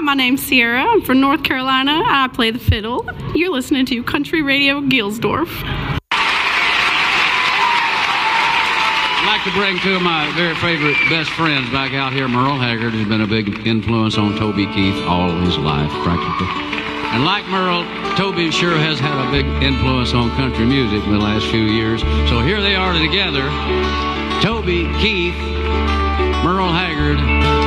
my name's Sierra. I'm from North Carolina. I play the fiddle. You're listening to Country Radio Gilsdorf. I'd like to bring two of my very favorite best friends back out here. Merle Haggard has been a big influence on Toby Keith all his life, practically. And like Merle, Toby sure has had a big influence on country music in the last few years. So here they are together, Toby Keith, Merle Haggard,